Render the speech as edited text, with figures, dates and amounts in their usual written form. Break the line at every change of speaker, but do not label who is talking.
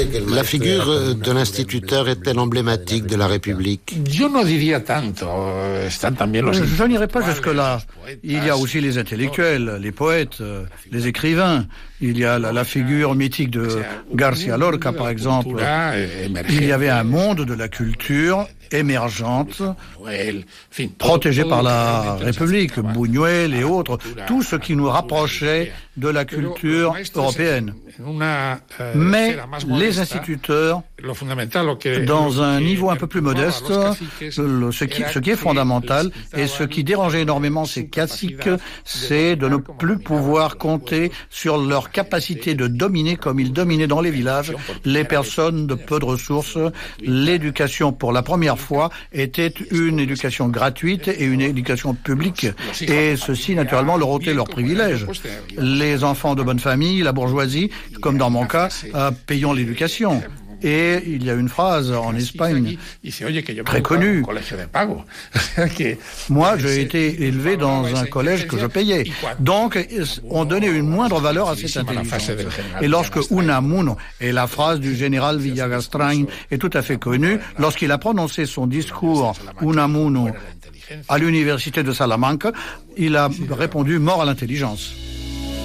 La figure de l'instituteur est-elle emblématique de la République?
Je
n'irai pas jusque-là. Il y a aussi les intellectuels, les poètes, les écrivains. Il y a la figure mythique de García Lorca, par exemple. Il y avait un monde de la culture émergente, protégé par la République, Buñuel et autres, tout ce qui nous rapprochait de la culture européenne. Mais les instituteurs, dans un niveau un peu plus modeste, ce qui est fondamental et ce qui dérangeait énormément ces caciques, c'est de ne plus pouvoir compter sur leur capacité de dominer comme ils dominaient dans les villages les personnes de peu de ressources. L'éducation, pour la première fois, était une éducation gratuite et une éducation publique. Et ceci, naturellement, leur ôtait leurs privilèges. Les enfants de bonne famille, la bourgeoisie, comme dans mon cas, payons l'éducation. Et il y a une phrase en Espagne très connue. Moi, j'ai été élevé dans un collège que je payais. Donc, on donnait une moindre valeur à cette intelligence. Et lorsque Unamuno, et la phrase du général Villagrán est tout à fait connue, lorsqu'il a prononcé son discours Unamuno à l'université de Salamanque, il a répondu « mort à l'intelligence ».